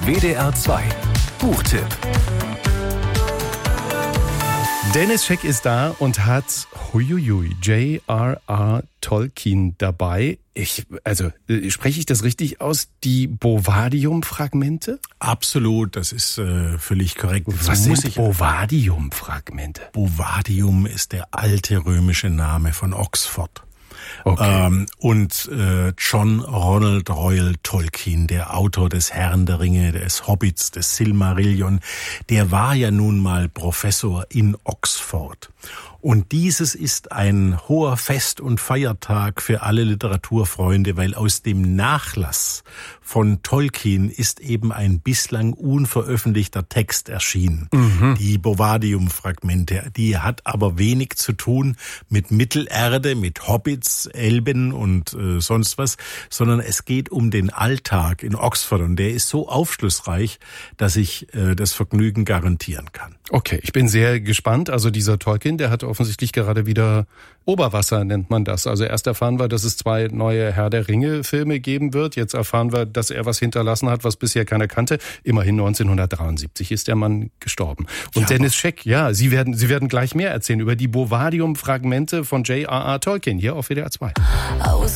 WDR 2 Buchtipp. Dennis Scheck ist da und hat J.R.R. Tolkien dabei. Spreche ich das richtig aus? Die Bovadium-Fragmente? Absolut, das ist völlig korrekt. Was sind Bovadium-Fragmente? Bovadium ist der alte römische Name von Oxford. Okay. John Ronald Reuel Tolkien, der Autor des Herrn der Ringe, des Hobbits, des Silmarillion, der war ja nun mal Professor in Oxford. Und dieses ist ein hoher Fest- und Feiertag für alle Literaturfreunde, weil aus dem Nachlass von Tolkien ist eben ein bislang unveröffentlichter Text erschienen. Die Bovadium-Fragmente, die hat aber wenig zu tun mit Mittelerde, mit Hobbits, Elben und sonst was, sondern es geht um den Alltag in Oxford und der ist so aufschlussreich, dass ich das Vergnügen garantieren kann. Okay, ich bin sehr gespannt. Also dieser Tolkien, der hat offensichtlich gerade wieder Oberwasser, nennt man das. Also erst erfahren wir, dass es 2 neue Herr der Ringe-Filme geben wird. Jetzt erfahren wir, dass er was hinterlassen hat, was bisher keiner kannte. Immerhin 1973 ist der Mann gestorben. Und ja, Dennis Scheck, ja, Sie werden gleich mehr erzählen über die Bovadium-Fragmente von J.R.R. Tolkien hier auf WDR 2.